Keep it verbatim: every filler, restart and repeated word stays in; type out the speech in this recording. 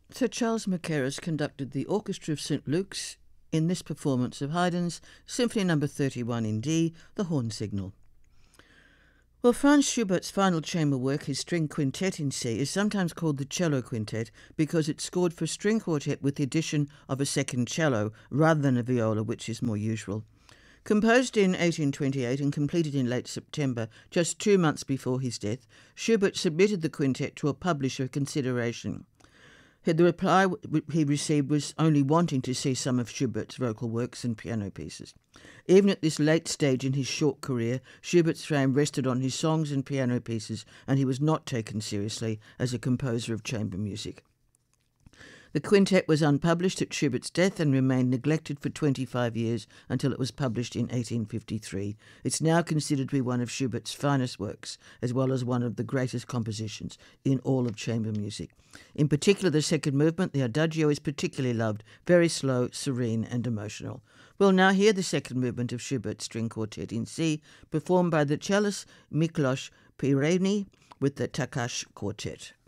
Sir Charles Mackerras conducted the Orchestra of Saint Luke's in this performance of Haydn's Symphony Number thirty-one in D, the Horn Signal. Well, Franz Schubert's final chamber work, his string quintet in C, is sometimes called the cello quintet because it's scored for string quartet with the addition of a second cello rather than a viola, which is more usual. Composed in eighteen twenty-eight and completed in late September, just two months before his death, Schubert submitted the quintet to a publisher for consideration. The reply he received was only wanting to see some of Schubert's vocal works and piano pieces. Even at this late stage in his short career, Schubert's fame rested on his songs and piano pieces, and he was not taken seriously as a composer of chamber music. The quintet was unpublished at Schubert's death and remained neglected for twenty-five years until it was published in eighteen fifty-three. It's now considered to be one of Schubert's finest works, as well as one of the greatest compositions in all of chamber music. In particular, the second movement, the Adagio, is particularly loved, very slow, serene and emotional. We'll now hear the second movement of Schubert's String Quartet in C, performed by the cellist Miklos Pireni with the Takacs Quartet.